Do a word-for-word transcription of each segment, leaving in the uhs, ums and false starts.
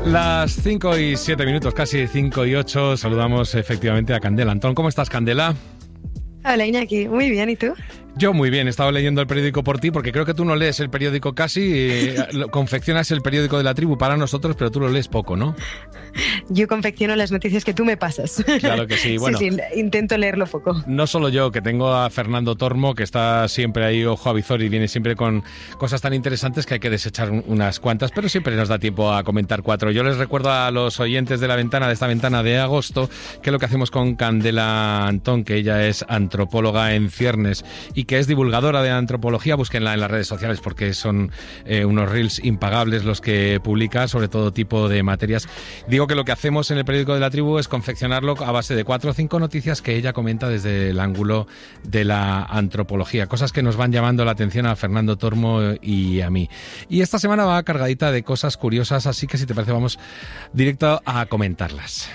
Las cinco y siete minutos, casi cinco y ocho, saludamos efectivamente a Candela Antón. ¿Cómo estás, Candela? Hola, Iñaki. Muy bien, ¿y tú? Yo muy bien, he estado leyendo el periódico por ti, porque creo que tú no lees el periódico casi, eh, confeccionas el periódico de la tribu para nosotros, pero tú lo lees poco, ¿no? Yo confecciono las noticias que tú me pasas. Claro que sí, bueno. Sí, sí, intento leerlo poco. No solo yo, que tengo a Fernando Tormo, que está siempre ahí ojo a visor y viene siempre con cosas tan interesantes que hay que desechar unas cuantas, pero siempre nos da tiempo a comentar cuatro. Yo les recuerdo a los oyentes de la ventana, de esta ventana de agosto, que lo que hacemos con Candela Antón, que ella es antropóloga en ciernes y que es divulgadora de antropología, búsquenla en las redes sociales porque son eh, unos reels impagables los que publica sobre todo tipo de materias. Digo que lo que hacemos en el periódico de la tribu es confeccionarlo a base de cuatro o cinco noticias que ella comenta desde el ángulo de la antropología, cosas que nos van llamando la atención a Fernando Tormo y a mí. Y esta semana va cargadita de cosas curiosas, así que si te parece vamos directo a comentarlas.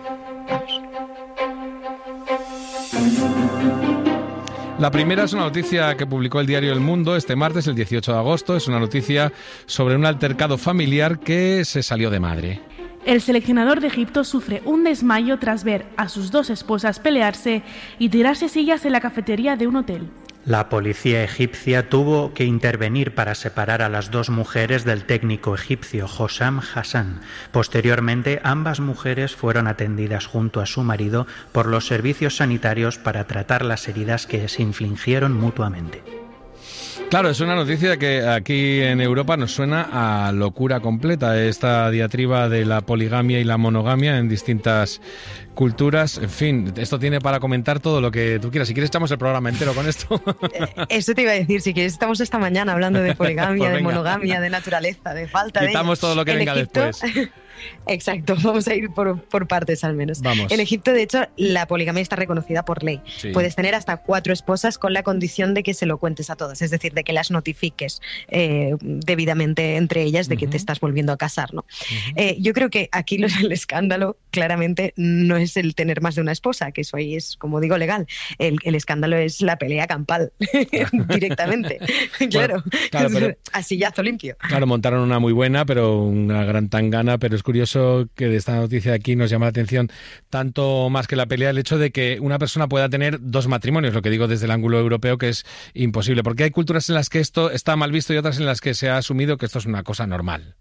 La primera es una noticia que publicó el diario El Mundo este martes, el dieciocho de agosto. Es una noticia sobre un altercado familiar que se salió de madre. El seleccionador de Egipto sufre un desmayo tras ver a sus dos esposas pelearse y tirarse sillas en la cafetería de un hotel. La policía egipcia tuvo que intervenir para separar a las dos mujeres del técnico egipcio Hossam Hassan. Posteriormente, ambas mujeres fueron atendidas junto a su marido por los servicios sanitarios para tratar las heridas que se infligieron mutuamente. Claro, es una noticia que aquí en Europa nos suena a locura completa, esta diatriba de la poligamia y la monogamia en distintas culturas. En fin, esto tiene para comentar todo lo que tú quieras. Si quieres echamos el programa entero con esto. Eso te iba a decir, si quieres estamos esta mañana hablando de poligamia, pues de monogamia, de naturaleza, de falta de... Quitamos todo lo que en venga Egipto, después. Exacto, vamos a ir por, por partes al menos. Vamos. En Egipto, de hecho, la poligamia está reconocida por ley. Sí. Puedes tener hasta cuatro esposas con la condición de que se lo cuentes a todas, es decir, de que las notifiques eh, debidamente entre ellas de que uh-huh. te estás volviendo a casar, ¿no? Uh-huh. Eh, yo creo que aquí lo, el escándalo claramente no es el tener más de una esposa, que eso ahí es, como digo, legal. El, el escándalo es la pelea campal, directamente. Claro, bueno, claro pero, a sillazo limpio. Claro, montaron una muy buena, pero una gran tangana, pero es curioso que de esta noticia de aquí nos llama la atención tanto más que la pelea el hecho de que una persona pueda tener dos matrimonios, lo que digo desde el ángulo europeo que es imposible, porque hay culturas en las que esto está mal visto y otras en las que se ha asumido que esto es una cosa normal.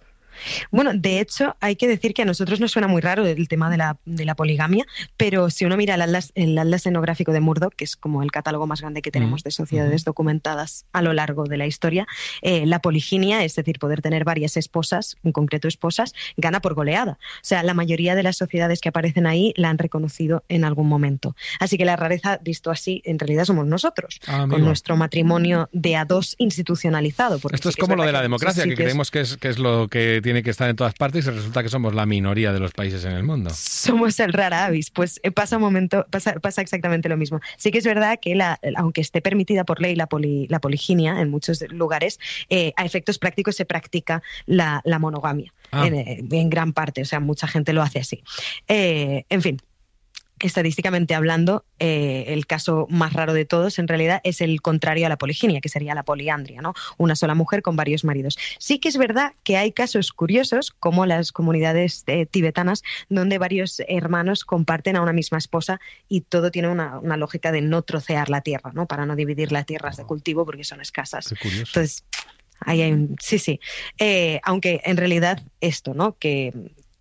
Bueno, de hecho, hay que decir que a nosotros nos suena muy raro el tema de la, de la poligamia, pero si uno mira el atlas, el atlas etnográfico de Murdoch, que es como el catálogo más grande que tenemos de sociedades documentadas a lo largo de la historia, eh, la poliginia, es decir, poder tener varias esposas, en concreto esposas, gana por goleada. O sea, la mayoría de las sociedades que aparecen ahí la han reconocido en algún momento. Así que la rareza, visto así, en realidad somos nosotros, ah, con nuestro matrimonio de a dos institucionalizado. Esto es como es lo de la democracia, que, que creemos que es, que es lo que tiene que estar en todas partes y resulta que somos la minoría de los países en el mundo. Somos el rara avis, pues pasa un momento, pasa, pasa exactamente lo mismo. Sí que es verdad que la, aunque esté permitida por ley la, poli, la poliginia en muchos lugares, eh, a efectos prácticos se practica la, la monogamia ah. en, en gran parte, o sea, mucha gente lo hace así. Eh, en fin. Estadísticamente hablando, eh, el caso más raro de todos en realidad es el contrario a la poliginia, que sería la poliandria, ¿no? Una sola mujer con varios maridos. Sí que es verdad que hay casos curiosos, como las comunidades eh, tibetanas, donde varios hermanos comparten a una misma esposa y todo tiene una, una lógica de no trocear la tierra, ¿no? Para no dividir las tierras de cultivo porque son escasas. Qué curioso. Entonces, ahí hay un... Sí, sí. Eh, aunque en realidad esto, ¿no? Que...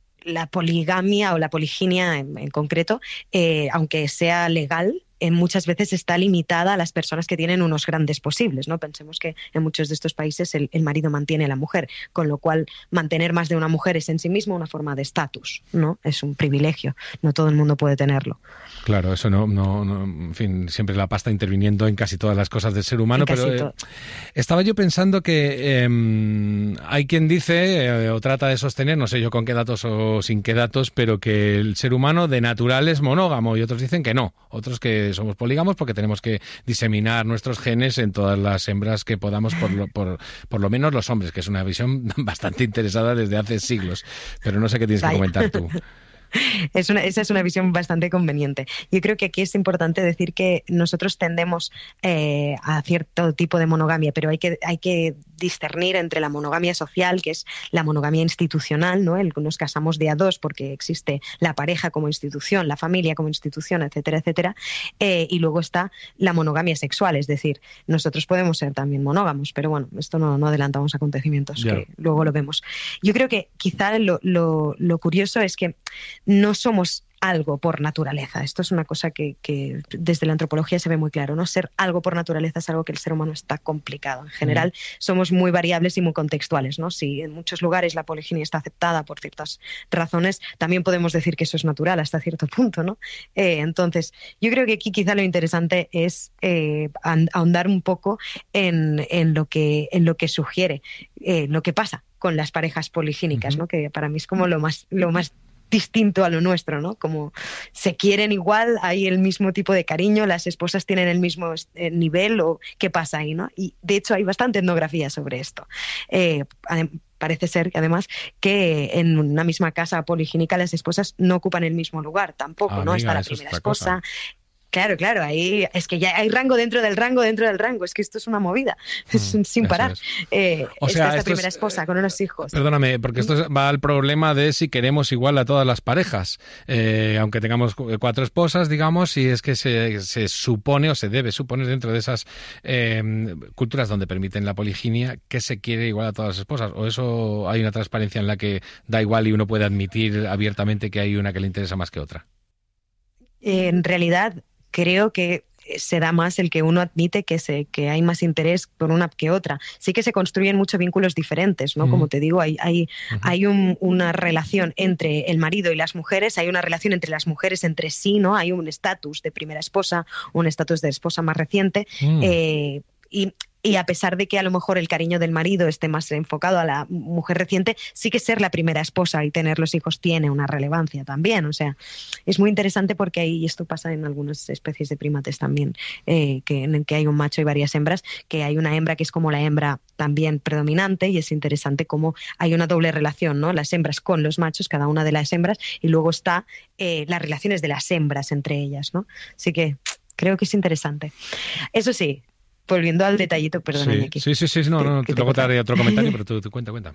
la poligamia o la poliginia en, en concreto, eh, aunque sea legal, eh, muchas veces está limitada a las personas que tienen unos grandes posibles, ¿no? Pensemos que en muchos de estos países el, el marido mantiene a la mujer, con lo cual mantener más de una mujer es en sí mismo una forma de estatus, ¿no? Es un privilegio, no todo el mundo puede tenerlo. Claro, eso no, no, no, en fin, siempre la pasta interviniendo en casi todas las cosas del ser humano, pero eh, estaba yo pensando que eh, hay quien dice eh, o trata de sostener, no sé yo con qué datos o sin qué datos, pero que el ser humano de natural es monógamo y otros dicen que no, otros que somos polígamos porque tenemos que diseminar nuestros genes en todas las hembras que podamos, por lo, por, por lo menos los hombres, que es una visión bastante interesada desde hace siglos, pero no sé qué tienes Vaya. que comentar tú. Es una, esa es una visión bastante conveniente. Yo creo que aquí es importante decir que nosotros tendemos eh, a cierto tipo de monogamia, pero hay que, hay que discernir entre la monogamia social, que es la monogamia institucional, ¿no? El, nos casamos de a dos porque existe la pareja como institución, la familia como institución, etcétera, etcétera. Eh, y luego está la monogamia sexual, es decir, nosotros podemos ser también monógamos, pero bueno, esto no, no adelantamos acontecimientos, yeah. que luego lo vemos. Yo creo que quizá lo, lo, lo curioso es que no somos algo por naturaleza. Esto es una cosa que, que desde la antropología se ve muy claro, ¿no? Ser algo por naturaleza es algo que el ser humano está complicado. En general, mm. somos muy variables y muy contextuales, ¿no? Si en muchos lugares la poliginia está aceptada por ciertas razones, también podemos decir que eso es natural hasta cierto punto, ¿no? Eh, entonces, yo creo que aquí quizá lo interesante es eh, ahondar un poco en, en, lo, que, en lo que sugiere, eh, lo que pasa con las parejas poligínicas, uh-huh. ¿no? Que para mí es como lo más, lo más distinto a lo nuestro, ¿no? Como se quieren igual, hay el mismo tipo de cariño, las esposas tienen el mismo nivel, o qué pasa ahí, ¿no? Y de hecho hay bastante etnografía sobre esto. Eh, parece ser que además que en una misma casa poligínica las esposas no ocupan el mismo lugar tampoco, ah, ¿no? Amiga, está la primera esposa. Cosa. Claro, claro, ahí es que ya hay rango dentro del rango dentro del rango, es que esto es una movida, mm, sin parar. Es. Eh, o sea, esta primera es, esposa con unos hijos. Perdóname, porque esto va al problema de si queremos igual a todas las parejas, eh, aunque tengamos cuatro esposas, digamos, y es que se, se supone o se debe suponer dentro de esas eh, culturas donde permiten la poliginia que se quiere igual a todas las esposas, o eso hay una transparencia en la que da igual y uno puede admitir abiertamente que hay una que le interesa más que otra. Eh, en realidad creo que se da más el que uno admite que, se, que hay más interés por una que otra. Sí que se construyen muchos vínculos diferentes, ¿no? Mm. Como te digo, hay, hay, uh-huh. hay un, una relación entre el marido y las mujeres, hay una relación entre las mujeres entre sí, ¿no? Hay un estatus de primera esposa, un estatus de esposa más reciente, mm. eh, y Y a pesar de que a lo mejor el cariño del marido esté más enfocado a la mujer reciente, sí que ser la primera esposa y tener los hijos tiene una relevancia también. O sea, es muy interesante porque ahí, y esto pasa en algunas especies de primates también, eh, que, en el que hay un macho y varias hembras, que hay una hembra que es como la hembra también predominante, y es interesante cómo hay una doble relación, ¿no? Las hembras con los machos, cada una de las hembras, y luego está eh, las relaciones de las hembras entre ellas, ¿no? Así que creo que es interesante. Eso sí, volviendo al detallito, perdóname sí, aquí. Sí, sí, sí, no, no, te, luego te haré otro comentario, pero tú, tú cuenta, cuenta.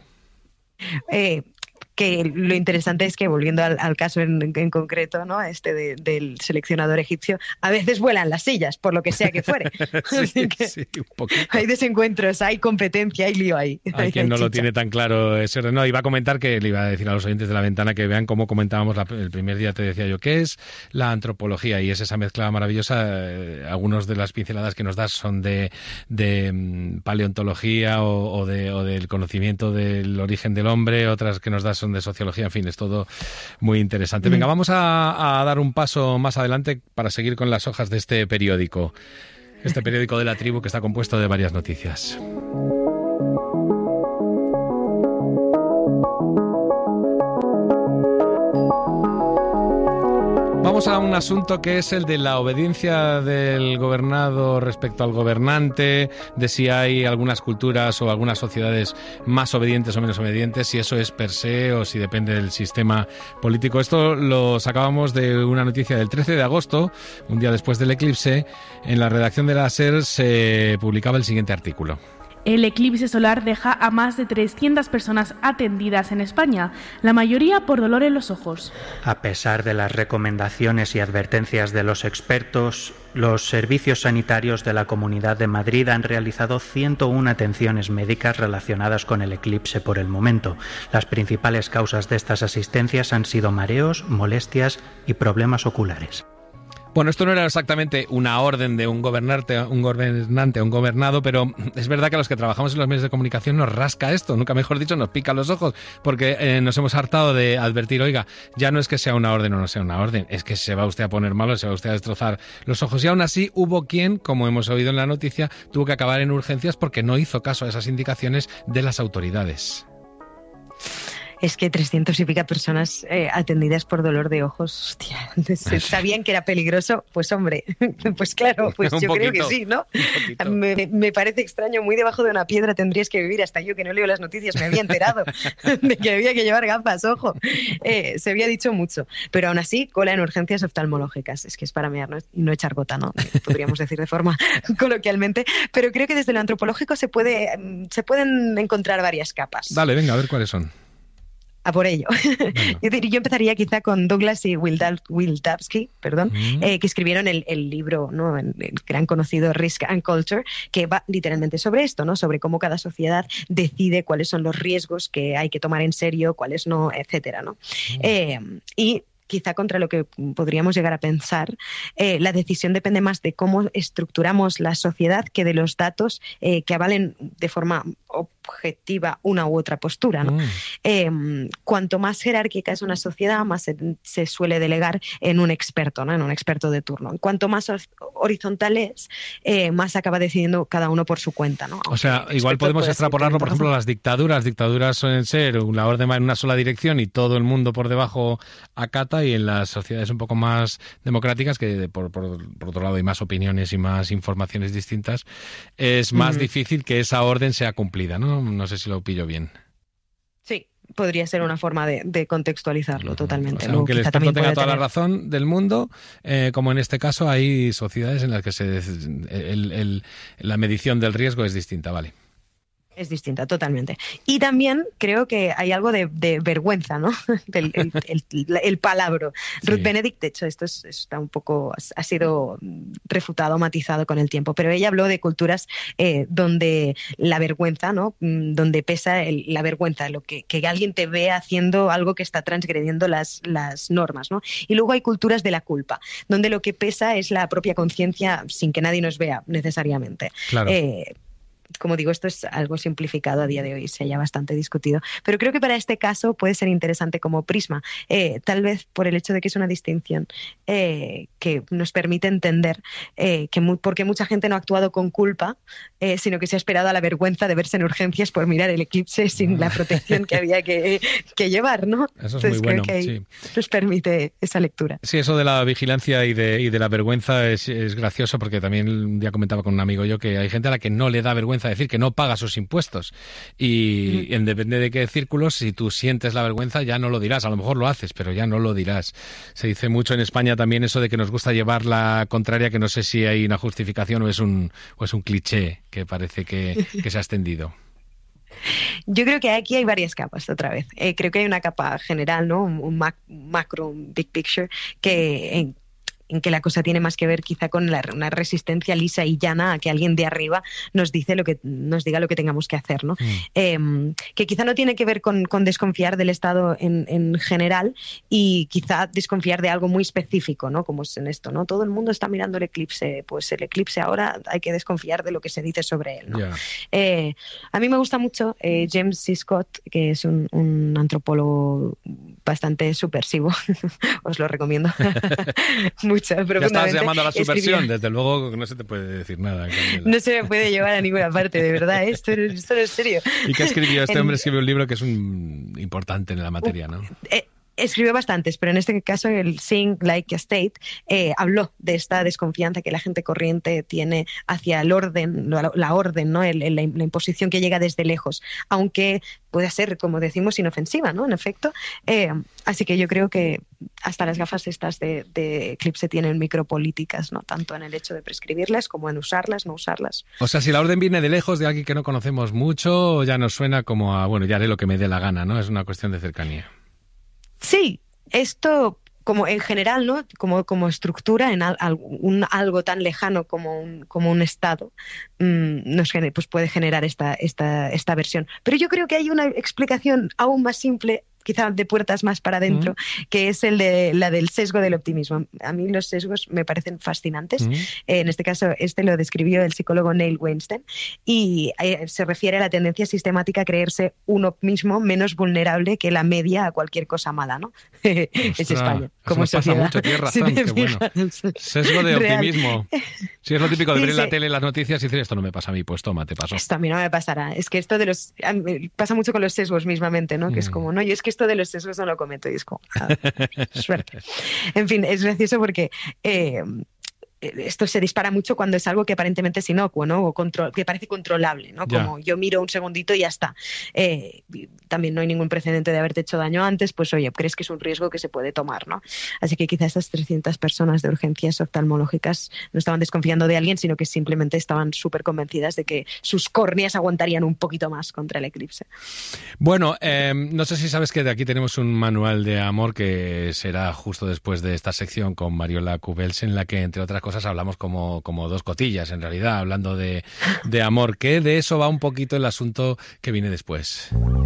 Eh, que lo interesante es que, volviendo al, al caso en, en concreto, ¿no? Este de, del seleccionador egipcio, a veces vuelan las sillas, por lo que sea que fuere. sí, Así que sí, un poquito. Hay desencuentros, hay competencia, hay lío ahí. Hay, hay quien hay no chicha. Lo tiene tan claro ese orden. No, iba a comentar que le iba a decir a los oyentes de La Ventana que vean cómo comentábamos la, el primer día, te decía yo, ¿qué es la antropología? Y es esa mezcla maravillosa. Eh, algunas de las pinceladas que nos das son de, de um, paleontología o, o, de, o del conocimiento del origen del hombre, otras que nos das son de sociología, en fin, es todo muy interesante. Venga, vamos a, a dar un paso más adelante para seguir con las hojas de este periódico, este periódico de La Tribu que está compuesto de varias noticias. Vamos a un asunto que es el de la obediencia del gobernado respecto al gobernante, de si hay algunas culturas o algunas sociedades más obedientes o menos obedientes, si eso es per se o si depende del sistema político. Esto lo sacábamos de una noticia del trece de agosto, un día después del eclipse. En la redacción de la SER se publicaba el siguiente artículo. El eclipse solar deja a más de trescientas personas atendidas en España, la mayoría por dolor en los ojos. A pesar de las recomendaciones y advertencias de los expertos, los servicios sanitarios de la Comunidad de Madrid han realizado ciento una atenciones médicas relacionadas con el eclipse por el momento. Las principales causas de estas asistencias han sido mareos, molestias y problemas oculares. Bueno, esto no era exactamente una orden de un gobernante, un gobernante, un gobernado, pero es verdad que a los que trabajamos en los medios de comunicación nos rasca esto, nunca mejor dicho, nos pica los ojos, porque eh, nos hemos hartado de advertir, oiga, ya no es que sea una orden o no sea una orden, es que se va usted a poner malo, se va usted a destrozar los ojos. Y aún así hubo quien, como hemos oído en la noticia, tuvo que acabar en urgencias porque no hizo caso a esas indicaciones de las autoridades. Es que trescientos y pica personas eh, atendidas por dolor de ojos, hostia, ¿sabían que era peligroso? Pues hombre, pues claro, pues yo poquito, creo que sí, ¿no? Me, me parece extraño, muy debajo de una piedra tendrías que vivir, hasta yo que no leo las noticias me había enterado de que había que llevar gafas, ojo, eh, se había dicho mucho, pero aún así, cola en urgencias oftalmológicas, es que es para mear, ¿no? Y no echar gota, ¿no? Podríamos decir de forma coloquialmente, pero creo que desde lo antropológico se, puede, se pueden encontrar varias capas. Dale, venga, a ver cuáles son. A por ello. Bueno. Yo empezaría quizá con Douglas y Wildavsky, perdón, mm. eh, que escribieron el, el libro, ¿no? el, el gran conocido Risk and Culture, que va literalmente sobre esto, ¿no? Sobre cómo cada sociedad decide cuáles son los riesgos que hay que tomar en serio, cuáles no, etcétera, ¿no? Mm. Eh, y quizá contra lo que podríamos llegar a pensar, eh, la decisión depende más de cómo estructuramos la sociedad que de los datos eh, que avalen de forma objetiva una u otra postura, ¿no? Mm. Eh, cuanto más jerárquica es una sociedad, más se, se suele delegar en un experto, ¿no? En un experto de turno. Cuanto más horizontal es, eh, más acaba decidiendo cada uno por su cuenta, ¿no? O sea, igual podemos extrapolarlo, por ejemplo, a las dictaduras. Las dictaduras suelen ser la orden va en una sola dirección y todo el mundo por debajo acata, y en las sociedades un poco más democráticas, que por, por, por otro lado hay más opiniones y más informaciones distintas, es más mm. difícil que esa orden sea cumplida, ¿no? No sé si lo pillo bien. Sí, podría ser una forma de, de contextualizarlo totalmente. O sea, ¿no? Aunque el experto tenga toda tener... la razón del mundo, eh, como en este caso hay sociedades en las que se el, el, la medición del riesgo es distinta, vale. Es distinta, totalmente. Y también creo que hay algo de, de vergüenza, ¿no? El, el, el, el palabro. Sí. Ruth Benedict, de hecho, esto es, está un poco, ha sido refutado, matizado con el tiempo, pero ella habló de culturas eh, donde la vergüenza, ¿no? Donde pesa el, la vergüenza, lo que, que alguien te ve haciendo algo que está transgrediendo las, las normas, ¿no? Y luego hay culturas de la culpa, donde lo que pesa es la propia conciencia sin que nadie nos vea necesariamente. Claro. Eh, Como digo, esto es algo simplificado a día de hoy, se haya bastante discutido, pero creo que para este caso puede ser interesante como prisma, eh, tal vez por el hecho de que es una distinción eh, que nos permite entender eh, que mu- porque mucha gente no ha actuado con culpa, eh, sino que se ha esperado a la vergüenza de verse en urgencias por mirar el eclipse sin la protección que había que, que llevar, ¿no? Eso es Entonces, muy bueno, creo que sí. nos permite esa lectura. Sí, eso de la vigilancia y de, y de la vergüenza es, es gracioso, porque también un día comentaba con un amigo yo que hay gente a la que no le da vergüenza decir que no paga sus impuestos, y mm. en depende de qué círculos, si tú sientes la vergüenza ya no lo dirás, a lo mejor lo haces, pero ya no lo dirás. Se dice mucho en España también eso de que nos gusta llevar la contraria, que no sé si hay una justificación o es un, o es un cliché que parece que, que se ha extendido. Yo creo que aquí hay varias capas otra vez. Eh, creo que hay una capa general, ¿no? Un, un mac, macro, un big picture, que en, en que la cosa tiene más que ver quizá con la, una resistencia lisa y llana a que alguien de arriba nos dice lo que nos diga lo que tengamos que hacer, ¿no? Mm. Eh, que quizá no tiene que ver con, con desconfiar del Estado en, en general, y quizá desconfiar de algo muy específico, ¿no? Como es en esto, ¿no? Todo el mundo está mirando el eclipse, pues el eclipse ahora hay que desconfiar de lo que se dice sobre él, ¿no? Yeah. Eh, a mí me gusta mucho eh, James C. Scott, que es un, un antropólogo bastante subversivo, os lo recomiendo. Mucho. Ya estás llamando a la subversión, escribió. Desde luego no se te puede decir nada. Camila. No se me puede llevar a ninguna parte, de verdad, esto, esto no es serio. ¿Y qué escribió? Este en... hombre escribió un libro que es un importante en la materia, ¿no? Eh, Escribió bastantes, pero en este caso el Seeing Like a State eh, habló de esta desconfianza que la gente corriente tiene hacia el orden, la, la orden, ¿no? El, el, la imposición que llega desde lejos, aunque puede ser, como decimos, inofensiva, ¿no? En efecto. Eh, así que yo creo que hasta las gafas estas de, de eclipse tienen micropolíticas, ¿no? Tanto en el hecho de prescribirlas como en usarlas, no usarlas. O sea, si la orden viene de lejos, de alguien que no conocemos mucho, ya nos suena como a, bueno, ya haré lo que me dé la gana, ¿no? Es una cuestión de cercanía. Sí, esto como en general, ¿no? Como, como estructura en al, un, algo tan lejano como un, como un Estado, mmm, nos gener, pues puede generar esta, esta, esta versión. Pero yo creo que hay una explicación aún más simple, quizá de puertas más para adentro, mm. que es el de la del sesgo del optimismo. A mí los sesgos me parecen fascinantes. Mm. Eh, en este caso, este lo describió el psicólogo Neil Weinstein, y eh, se refiere a la tendencia sistemática a creerse uno mismo menos vulnerable que la media a cualquier cosa mala, ¿no? Es España, como sociedad. Pasa mucho, tienes razón, si qué bueno. Sesgo de optimismo. Si es lo típico de ver en la tele las noticias y decir, esto no me pasa a mí, pues toma, te pasó. Esto a mí no me pasará. Es que esto de los... pasa mucho con los sesgos mismamente, ¿no? Mm. Que es como, no, yo es que esto de los sesgos no lo cometo. Y es como, ah, suerte. En fin, es gracioso porque... Eh, esto se dispara mucho cuando es algo que aparentemente es inocuo, ¿no? O control, que parece controlable, ¿no? Como yo miro un segundito y ya está. Eh, también no hay ningún precedente de haberte hecho daño antes, pues oye, crees que es un riesgo que se puede tomar, ¿no? Así que quizás estas trescientas personas de urgencias oftalmológicas no estaban desconfiando de alguien, sino que simplemente estaban súper convencidas de que sus córneas aguantarían un poquito más contra el eclipse. Bueno, eh, no sé si sabes que de aquí tenemos un manual de amor que será justo después de esta sección con Mariola Cubels, en la que, entre otras cosas, hablamos como, como dos cotillas, en realidad, hablando de, de amor, que de eso va un poquito el asunto que viene después.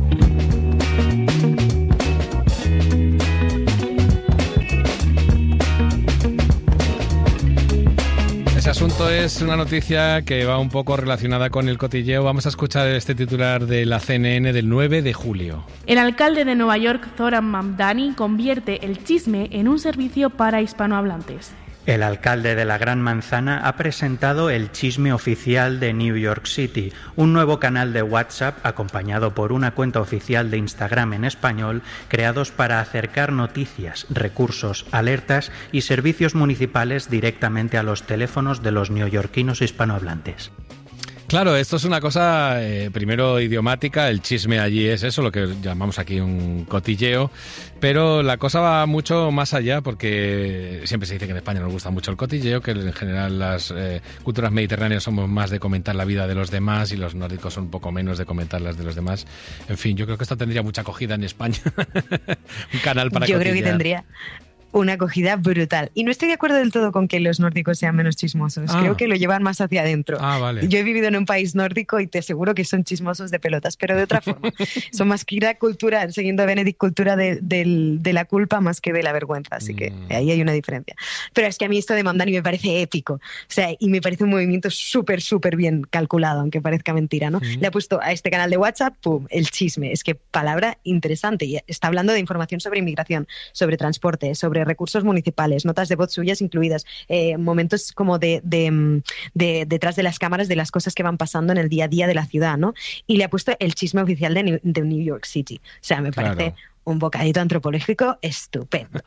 Ese asunto es una noticia que va un poco relacionada con el cotilleo. Vamos a escuchar este titular de la C N N del nueve de julio. El alcalde de Nueva York, Zoran Mamdani, convierte el chisme en un servicio para hispanohablantes. El alcalde de la Gran Manzana ha presentado el Chisme Oficial de New York City, un nuevo canal de WhatsApp acompañado por una cuenta oficial de Instagram en español, creados para acercar noticias, recursos, alertas y servicios municipales directamente a los teléfonos de los neoyorquinos hispanohablantes. Claro, esto es una cosa, eh, primero idiomática, el chisme allí es eso, lo que llamamos aquí un cotilleo, pero la cosa va mucho más allá porque siempre se dice que en España nos gusta mucho el cotilleo, que en general las eh, culturas mediterráneas somos más de comentar la vida de los demás y los nórdicos son un poco menos de comentar las de los demás. En fin, yo creo que esto tendría mucha acogida en España, un canal para yo cotillear. Yo creo que tendría una acogida brutal. Y no estoy de acuerdo del todo con que los nórdicos sean menos chismosos. Ah. Creo que lo llevan más hacia adentro. Ah, vale. Yo he vivido en un país nórdico y te aseguro que son chismosos de pelotas, pero de otra forma. Son más que la cultura, siguiendo a Benedict, cultura de, de, de la culpa más que de la vergüenza. Así que mm. ahí hay una diferencia. Pero es que a mí esto de Mamdani me parece épico. O sea, y me parece un movimiento súper, súper bien calculado, aunque parezca mentira, ¿no? Mm. Le ha puesto a este canal de WhatsApp, pum, el chisme. Es que palabra interesante. Y está hablando de información sobre inmigración, sobre transporte, sobre recursos municipales, notas de voz suyas incluidas, eh, momentos como de, de, de detrás de las cámaras de las cosas que van pasando en el día a día de la ciudad, ¿no? Y le ha puesto el chisme oficial de New, de New York City. O sea, me parece claro. un bocadito antropológico estupendo.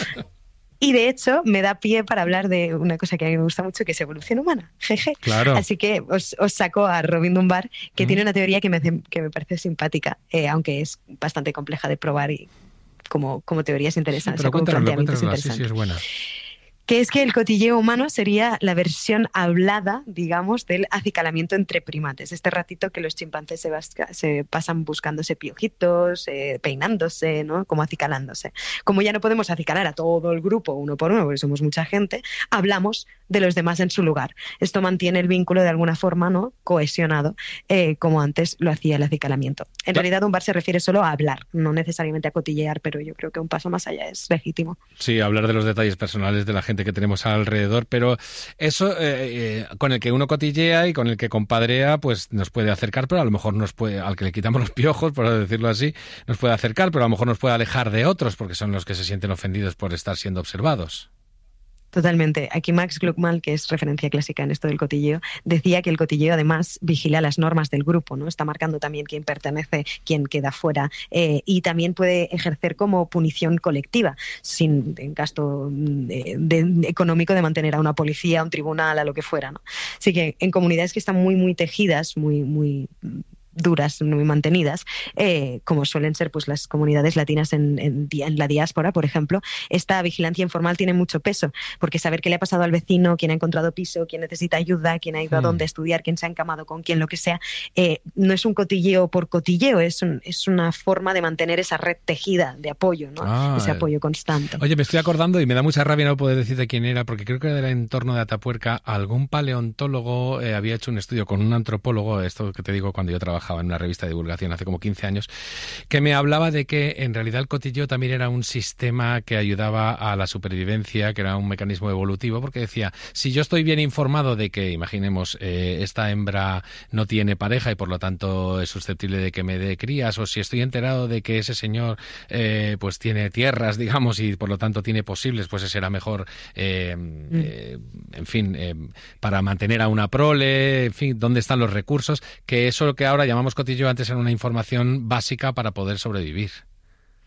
Y de hecho me da pie para hablar de una cosa que a mí me gusta mucho, que es evolución humana. Jeje. Claro. Así que os, os saco a Robin Dunbar, que mm. tiene una teoría que me, que me parece simpática, eh, aunque es bastante compleja de probar y Como, como teorías interesantes, sí, pero como planteamientos cuéntanosla, interesantes. Sí, sí, es buena. Que es que el cotilleo humano sería la versión hablada, digamos, del acicalamiento entre primates. Este ratito que los chimpancés se, basca, se pasan buscándose piojitos, eh, peinándose, ¿no? Como acicalándose. Como ya no podemos acicalar a todo el grupo uno por uno, porque somos mucha gente, hablamos de los demás en su lugar. Esto mantiene el vínculo de alguna forma, ¿no? Cohesionado, eh, como antes lo hacía el acicalamiento. En realidad, Dunbar se refiere solo a hablar, no necesariamente a cotillear, pero yo creo que un paso más allá es legítimo. Sí, hablar de los detalles personales de la gente que tenemos alrededor, pero eso eh, eh, con el que uno cotillea y con el que compadrea, pues nos puede acercar, pero a lo mejor nos puede, al que le quitamos los piojos, por decirlo así, nos puede acercar, pero a lo mejor nos puede alejar de otros, porque son los que se sienten ofendidos por estar siendo observados. Totalmente. Aquí Max Gluckman, que es referencia clásica en esto del cotilleo, decía que el cotilleo además vigila las normas del grupo, ¿no? Está marcando también quién pertenece, quién queda fuera, eh, y también puede ejercer como punición colectiva, sin en gasto de, de, económico de mantener a una policía, a un tribunal, a lo que fuera, ¿no? Así que en comunidades que están muy, muy tejidas, muy, muy duras, muy mantenidas, eh, como suelen ser pues las comunidades latinas en, en, en la diáspora, por ejemplo, esta vigilancia informal tiene mucho peso, porque saber qué le ha pasado al vecino, quién ha encontrado piso, quién necesita ayuda, quién ha ido a dónde estudiar, quién se ha encamado con quién, lo que sea, eh, no es un cotilleo por cotilleo, es, un, es una forma de mantener esa red tejida de apoyo, ¿no? Ah, ese apoyo constante. Oye, me estoy acordando y me da mucha rabia no poder decirte quién era, porque creo que del entorno de Atapuerca algún paleontólogo eh, había hecho un estudio con un antropólogo, esto que te digo cuando yo trabajaba en una revista de divulgación hace como quince años, que me hablaba de que en realidad el cotilleo también era un sistema que ayudaba a la supervivencia, que era un mecanismo evolutivo, porque decía, si yo estoy bien informado de que, imaginemos, eh, esta hembra no tiene pareja y por lo tanto es susceptible de que me dé crías, o si estoy enterado de que ese señor eh, pues tiene tierras, digamos, y por lo tanto tiene posibles, pues ese será mejor, eh, mm. eh, en fin, eh, para mantener a una prole, en fin, dónde están los recursos, que eso lo que ahora llamamos cotilleo antes era una información básica para poder sobrevivir.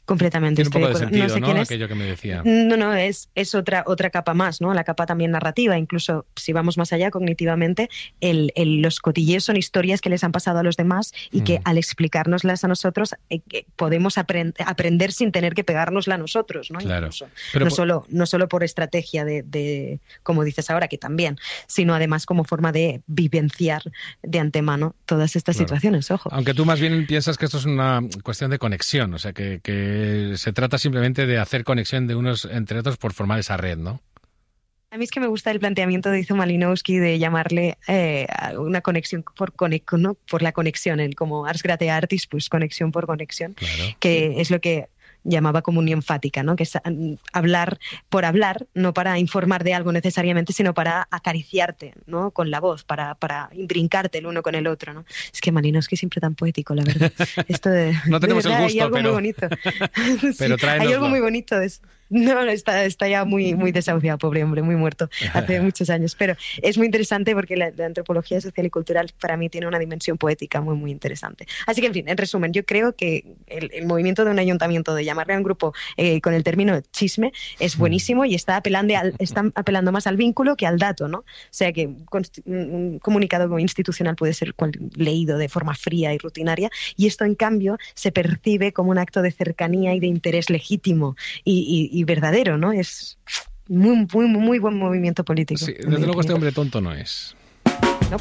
Completamente. Tiene un poco de estoy sentido, no sé ¿no? quién es. Aquello que me decía. No, no, es, es otra, otra capa más, ¿no? La capa también narrativa, incluso si vamos más allá cognitivamente, el, el, los cotilleos son historias que les han pasado a los demás y que mm. al explicárnoslas a nosotros eh, podemos aprend aprender sin tener que pegárnosla a nosotros, ¿no? Claro. Pero no, por... solo, no solo por estrategia de, de, como dices ahora, que también, sino además como forma de vivenciar de antemano todas estas claro. situaciones, ojo. Aunque tú más bien piensas que esto es una cuestión de conexión, o sea, que, que se trata simplemente de hacer conexión de unos entre otros por formar esa red, ¿no? A mí es que me gusta el planteamiento de Izo Malinowski de llamarle eh, una conexión por, conec ¿no? por la conexión, el como ars grate artis, pues conexión por conexión, claro. que es lo que llamaba comunión fática, ¿no? Que es hablar por hablar, no para informar de algo necesariamente, sino para acariciarte, ¿no? Con la voz, para, para brincarte el uno con el otro, ¿no? Es que Malinowski es siempre tan poético, la verdad. Esto de, no tenemos de verdad, el gusto, hay algo pero... muy bonito. pero sí, hay algo muy bonito de eso. No, está, está ya muy, muy desahuciado, pobre hombre, muy muerto, hace muchos años. Pero es muy interesante porque la, la antropología social y cultural para mí tiene una dimensión poética muy, muy interesante. Así que, en fin, en resumen, yo creo que el, el movimiento de un ayuntamiento de llamarle a un grupo eh, con el término chisme es buenísimo y está apelando, al, está apelando más al vínculo que al dato, ¿no? O sea que un comunicado institucional puede ser leído de forma fría y rutinaria y esto, en cambio, se percibe como un acto de cercanía y de interés legítimo y, y y verdadero, ¿no? Es muy, muy, muy buen movimiento político. Sí, desde luego este hombre tonto no es. No.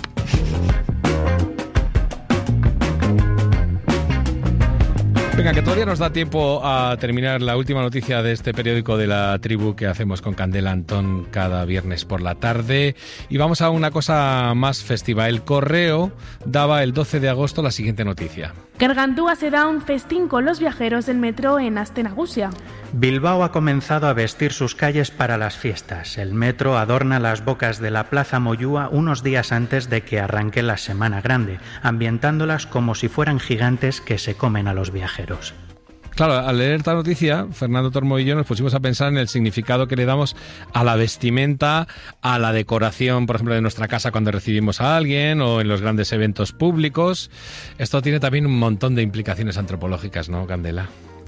Venga, que todavía nos da tiempo a terminar la última noticia de este periódico de la tribu que hacemos con Candela Antón cada viernes por la tarde. Y vamos a una cosa más festiva. El Correo daba el doce de agosto la siguiente noticia. Gargantúa se da un festín con los viajeros del metro en Aste Nagusia. Bilbao ha comenzado a vestir sus calles para las fiestas. El metro adorna las bocas de la Plaza Moyúa unos días antes de que arranque la Semana Grande, ambientándolas como si fueran gigantes que se comen a los viajeros. Claro, al leer esta noticia, Fernando Tormo y yo nos pusimos a pensar en el significado que le damos a la vestimenta, a la decoración, por ejemplo, de nuestra casa cuando recibimos a alguien o en los grandes eventos públicos. Esto tiene también un montón de implicaciones antropológicas, ¿no, Candela?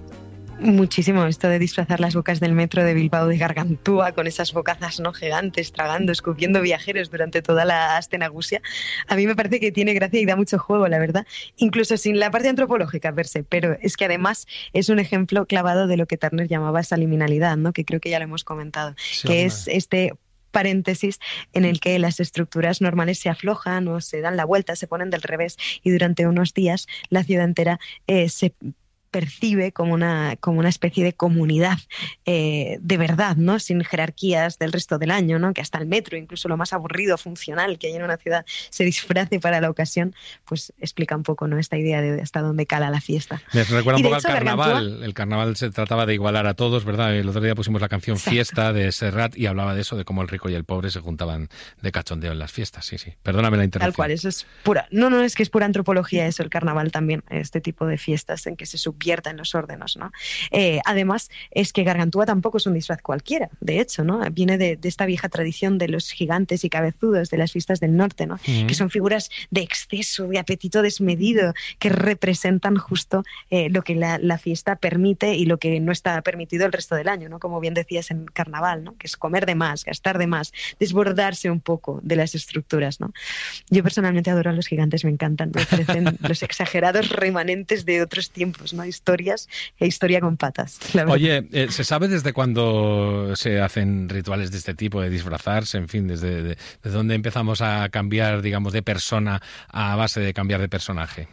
Muchísimo, esto de disfrazar las bocas del metro de Bilbao de Gargantúa con esas bocazas no gigantes, tragando, escupiendo viajeros durante toda la Aste Nagusia. A mí me parece que tiene gracia y da mucho juego, la verdad, incluso sin la parte antropológica per se, pero es que además es un ejemplo clavado de lo que Turner llamaba esa liminalidad, ¿no? Que creo que ya lo hemos comentado, sí, que es este paréntesis en el que las estructuras normales se aflojan o se dan la vuelta, se ponen del revés y durante unos días la ciudad entera eh, se percibe como una, como una especie de comunidad eh, de verdad, ¿no? Sin jerarquías del resto del año, ¿no? Que hasta el metro, incluso lo más aburrido, funcional que hay en una ciudad, se disfrace para la ocasión, pues explica un poco, ¿no? Esta idea de hasta dónde cala la fiesta. Me recuerda un poco al hecho, carnaval. Gargantúa... El carnaval se trataba de igualar a todos, ¿verdad? El otro día pusimos la canción Exacto. Fiesta de Serrat y hablaba de eso, de cómo el rico y el pobre se juntaban de cachondeo en las fiestas. Sí, sí. Perdóname la interrupción. Tal cual, eso es pura... No, no, es que es pura antropología eso, el carnaval también, este tipo de fiestas en que se subvierten los órdenes, ¿no? Eh, además, es que Gargantúa tampoco es un disfraz cualquiera, de hecho, ¿no? Viene de, de esta vieja tradición de los gigantes y cabezudos de las fiestas del norte, ¿no? Uh-huh. Que son figuras de exceso, de apetito desmedido, que representan justo eh, lo que la, la fiesta permite y lo que no está permitido el resto del año, ¿no? Como bien decías en carnaval, ¿no? Que es comer de más, gastar de más, desbordarse un poco de las estructuras, ¿no? Yo personalmente adoro a los gigantes, me encantan, me parecen los exagerados remanentes de otros tiempos, ¿no? Historias e historia con patas. Oye, eh, ¿se sabe desde cuándo se hacen rituales de este tipo, de disfrazarse? En fin, desde, de, desde dónde empezamos a cambiar, digamos, de persona a base de cambiar de personaje.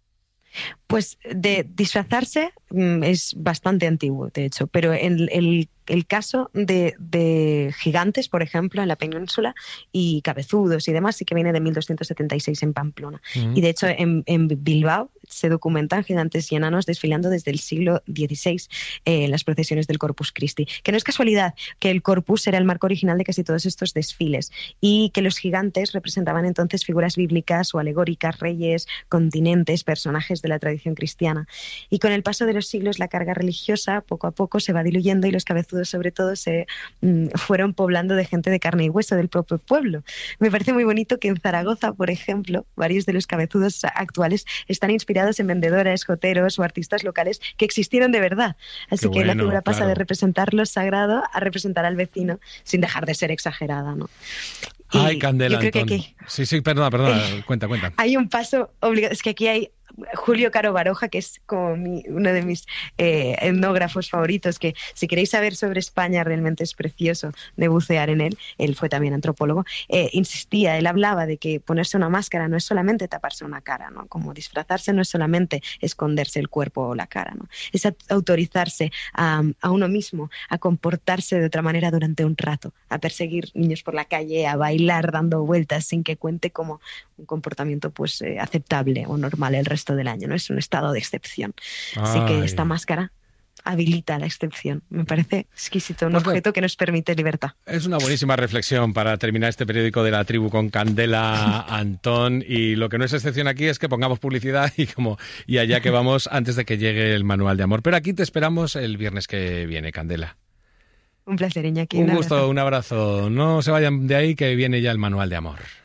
Pues de disfrazarse mm, es bastante antiguo, de hecho, pero en el, el caso de, de gigantes, por ejemplo, en la península, y cabezudos y demás, sí que viene de mil doscientos setenta y seis en Pamplona. Mm. Y de hecho en, en Bilbao se documentan gigantes y enanos desfilando desde el siglo dieciséis eh, en las procesiones del Corpus Christi. Que no es casualidad que el Corpus era el marco original de casi todos estos desfiles y que los gigantes representaban entonces figuras bíblicas o alegóricas, reyes, continentes, personajes de la tradición tradición cristiana. Y con el paso de los siglos la carga religiosa poco a poco se va diluyendo y los cabezudos sobre todo se mm, fueron poblando de gente de carne y hueso del propio pueblo. Me parece muy bonito que en Zaragoza, por ejemplo, varios de los cabezudos actuales están inspirados en vendedores, joteros o artistas locales que existieron de verdad. Así Qué que bueno, la figura pasa claro. de representar lo sagrado a representar al vecino sin dejar de ser exagerada, ¿no? Y Ay, Candela, yo creo que Antón. aquí Sí, sí, perdona, perdona, Eh, cuenta, cuenta. hay un paso obligado. Es que aquí hay Julio Caro Baroja, que es como mi, uno de mis eh, etnógrafos favoritos, que si queréis saber sobre España realmente es precioso de bucear en él. Él fue también antropólogo. Eh, insistía, él hablaba de que ponerse una máscara no es solamente taparse una cara, ¿no? Como disfrazarse no es solamente esconderse el cuerpo o la cara, ¿no? Es autorizarse a, a uno mismo, a comportarse de otra manera durante un rato, a perseguir niños por la calle, a bailar dando vueltas sin que cuente como un comportamiento pues eh, aceptable o normal el resto del año, ¿no? Es un estado de excepción. Así Ay. que esta máscara habilita la excepción. Me parece exquisito, un Pues objeto que nos permite libertad. Es una buenísima reflexión para terminar este periódico de la tribu con Candela, Antón, y lo que no es excepción aquí es que pongamos publicidad y como y allá que vamos antes de que llegue el manual de amor. Pero aquí te esperamos el viernes que viene, Candela. Un placer, Iñaki. Un Un gusto, abrazo. un abrazo. No se vayan de ahí que viene ya el manual de amor.